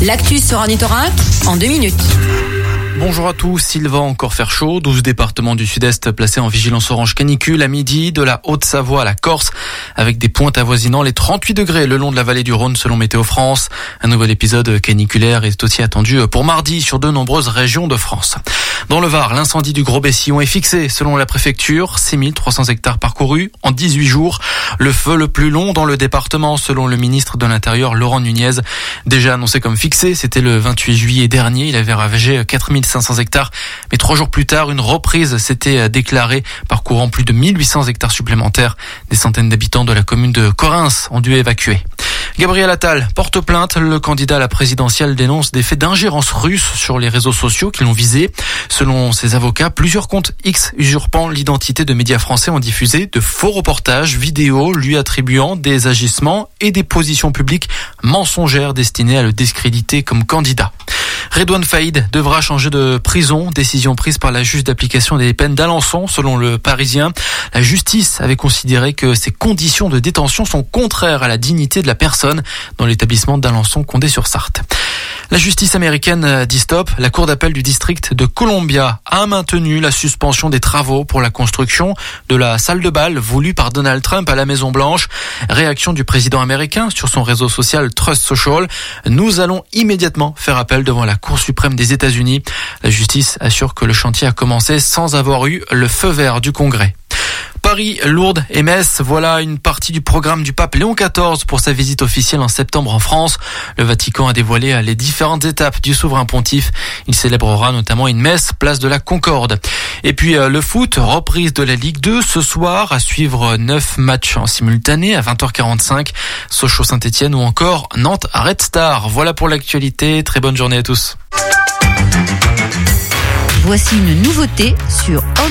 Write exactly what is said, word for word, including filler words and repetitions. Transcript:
L'actu sur Ornithorynque en deux minutes. Bonjour à tous, il va encore faire chaud. douze départements du sud-est placés en vigilance orange canicule à midi, de la Haute-Savoie à la Corse, avec des pointes avoisinant les trente-huit degrés le long de la vallée du Rhône selon Météo France. Un nouvel épisode caniculaire est aussi attendu pour mardi sur de nombreuses régions de France. Dans le Var, l'incendie du Gros-Bessillon est fixé selon la préfecture. six mille trois cents hectares parcourus en dix-huit jours. Le feu le plus long dans le département selon le ministre de l'Intérieur Laurent Nunez. Déjà annoncé comme fixé, c'était le vingt-huit juillet dernier. Il avait ravagé quatre mille cinq cents hectares. Mais trois jours plus tard, une reprise s'était déclarée, parcourant plus de mille huit cents hectares supplémentaires. Des centaines d'habitants de la commune de Correns ont dû évacuer. Gabriel Attal porte plainte. Le candidat à la présidentielle dénonce des faits d'ingérence russe sur les réseaux sociaux qui l'ont visé. Selon ses avocats, plusieurs comptes X usurpant l'identité de médias français ont diffusé de faux reportages vidéo lui attribuant des agissements et des positions publiques mensongères destinées à le discréditer comme candidat. Redouane Faïd devra changer de prison, décision prise par la juge d'application des peines d'Alençon, selon le Parisien. La justice avait considéré que ces conditions de détention sont contraires à la dignité de la personne dans l'établissement d'Alençon-Condé-sur-Sarthe. La justice américaine dit stop. La cour d'appel du district de Columbia a maintenu la suspension des travaux pour la construction de la salle de bal voulue par Donald Trump à la Maison-Blanche. Réaction du président américain sur son réseau social Trust Social. Nous allons immédiatement faire appel devant la Cour suprême des États-Unis. La justice assure que le chantier a commencé sans avoir eu le feu vert du Congrès. Paris, Lourdes et Metz, voilà une partie du programme du pape Léon quatorze pour sa visite officielle en septembre en France. Le Vatican a dévoilé les différentes étapes du souverain pontife. Il célébrera notamment une messe place de la Concorde. Et puis le foot, reprise de la Ligue deux ce soir, à suivre neuf matchs en simultané à vingt heures quarante-cinq. Sochaux-Saint-Etienne ou encore Nantes-Red Star. Voilà pour l'actualité. Très bonne journée à tous. Voici une nouveauté sur